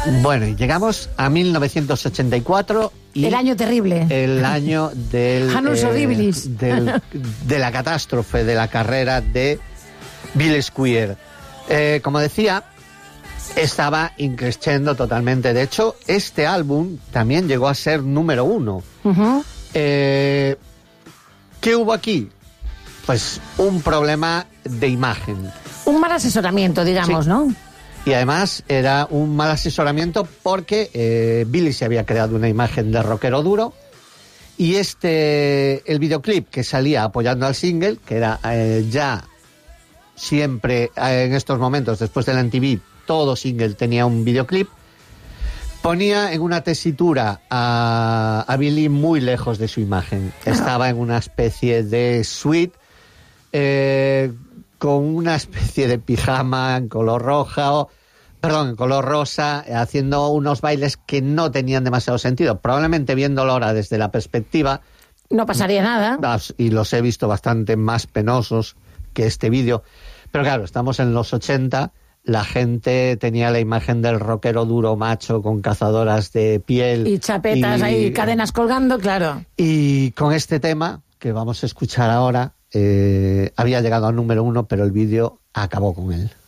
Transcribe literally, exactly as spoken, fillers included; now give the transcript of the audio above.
Bueno, y llegamos a mil novecientos ochenta y cuatro. Y el año terrible. El año del, Annus horribilis. eh, del, de la catástrofe de la carrera de Bill Squire. Eh, como decía, estaba increciendo totalmente. De hecho, este álbum también llegó a ser número uno. Uh-huh. Eh, ¿Qué hubo aquí? Pues un problema de imagen. Un mal asesoramiento, digamos, Sí. ¿no? Y además era un mal asesoramiento porque eh, Billy se había creado una imagen de rockero duro y este, el videoclip que salía apoyando al single, que era eh, ya siempre eh, en estos momentos, después del M T V, todo single tenía un videoclip, ponía en una tesitura a, a Billy muy lejos de su imagen. Estaba en una especie de suite eh, con una especie de pijama en color roja, o, perdón, en color rosa, haciendo unos bailes que no tenían demasiado sentido. Probablemente viéndolo ahora desde la perspectiva... No pasaría nada. Y los he visto bastante más penosos que este vídeo. Pero claro, estamos en los ochenta, la gente tenía la imagen del rockero duro macho con cazadoras de piel. Y chapetas y, ahí, cadenas colgando, claro. Y con este tema, que vamos a escuchar ahora, eh, había llegado al número uno, pero el vídeo acabó con él.